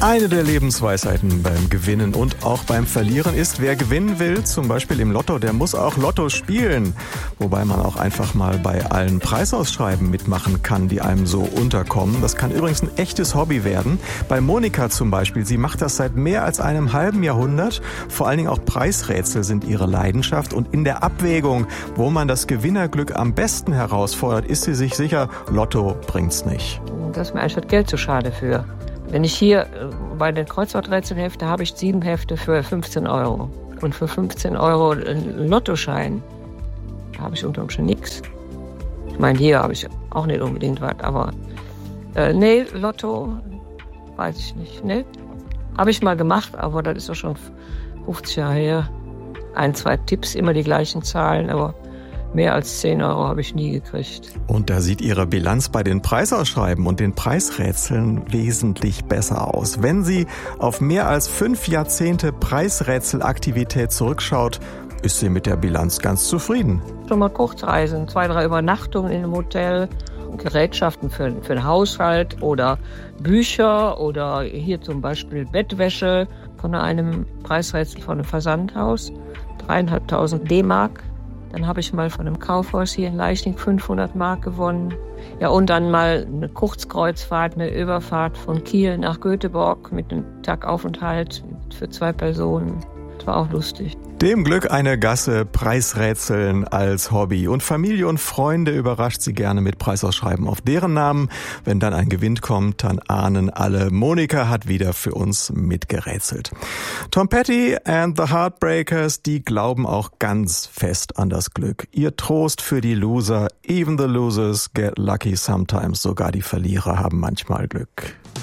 Eine der Lebensweisheiten beim Gewinnen und auch beim Verlieren ist, wer gewinnen will, zum Beispiel im Lotto, der muss auch Lotto spielen. Wobei man auch einfach mal bei allen Preisausschreiben mitmachen kann, die einem so unterkommen. Das kann übrigens ein echtes Hobby werden. Bei Monika zum Beispiel, sie macht das seit mehr als einem halben Jahrhundert. Vor allen Dingen auch Preisrätsel sind ihre Leidenschaft. Und in der Abwägung, wo man das Gewinnerglück am besten herausfordert, ist sie sich sicher, Lotto bringt's nicht. Das ist mir einfach Geld zu schade für. Wenn ich hier bei den Kreuzworträtselheften habe ich 7 Hefte für 15 €. Und für 15 € einen Lottoschein, da habe ich unter Umständen nichts. Ich meine, hier habe ich auch nicht unbedingt was, aber nee, Lotto, weiß ich nicht. Nee, habe ich mal gemacht, aber das ist doch schon 50 Jahre her. 1, 2 Tipps, immer die gleichen Zahlen, aber mehr als 10 € habe ich nie gekriegt. Und da sieht Ihre Bilanz bei den Preisausschreiben und den Preisrätseln wesentlich besser aus. Wenn sie auf mehr als 5 Jahrzehnte Preisrätselaktivität zurückschaut, ist sie mit der Bilanz ganz zufrieden. Schon mal Kurzreisen, 2, 3 Übernachtungen in einem Hotel, Gerätschaften für den Haushalt oder Bücher oder hier zum Beispiel Bettwäsche von einem Preisrätsel von einem Versandhaus, 3.500 D-Mark. Dann habe ich mal von einem Kaufhaus hier in Leichting 500 Mark gewonnen. Ja, und dann mal eine Kurzkreuzfahrt, eine Überfahrt von Kiel nach Göteborg mit einem Tagaufenthalt für 2 Personen. Das war auch lustig. Dem Glück eine Gasse, Preisrätseln als Hobby. Und Familie und Freunde überrascht sie gerne mit Preisausschreiben auf deren Namen. Wenn dann ein Gewinn kommt, dann ahnen alle, Monika hat wieder für uns mitgerätselt. Tom Petty and the Heartbreakers, die glauben auch ganz fest an das Glück. Ihr Trost für die Loser, even the losers get lucky sometimes. Sogar die Verlierer haben manchmal Glück.